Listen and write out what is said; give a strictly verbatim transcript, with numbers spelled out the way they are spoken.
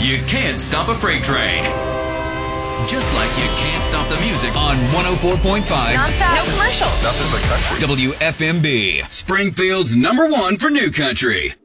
You can't stop a freight train. Just like you can't stop the music on one oh four point five. Non-stop. No commercials. Nothing but country. W F M B, Springfield's number one for new country.